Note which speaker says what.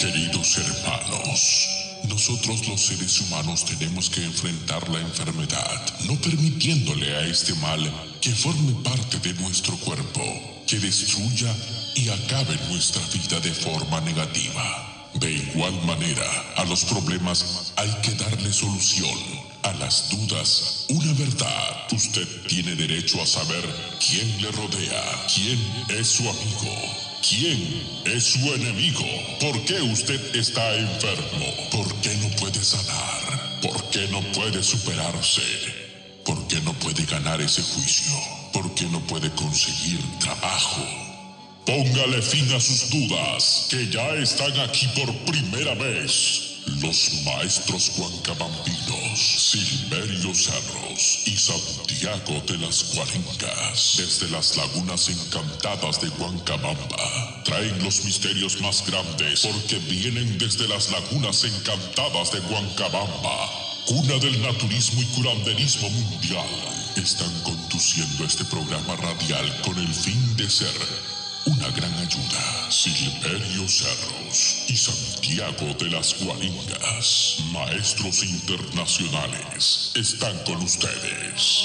Speaker 1: Queridos hermanos, nosotros los seres humanos tenemos que enfrentar la enfermedad, no permitiéndole a este mal que forme parte de nuestro cuerpo, que destruya y acabe nuestra vida de forma negativa. De igual manera, a los problemas hay que darle solución, a las dudas una verdad. Usted tiene derecho a saber quién le rodea, quién es su amigo, quién es su enemigo, por qué usted está enfermo, por qué no puede sanar, por qué no puede superarse, por qué no puede ganar ese juicio, por qué no puede conseguir trabajo. Póngale fin a sus dudas, que ya están aquí por primera vez. Los maestros huancabambinos, Silverio Cerros y Santiago de las Guaringas, desde las lagunas encantadas de Huancabamba, traen los misterios más grandes porque vienen desde las lagunas encantadas de Huancabamba, cuna del naturismo y curanderismo mundial. Están conduciendo este programa radial con el fin de ser una gran ayuda. Silverio Cerros y Santiago de las Guaringas, maestros internacionales, están con ustedes.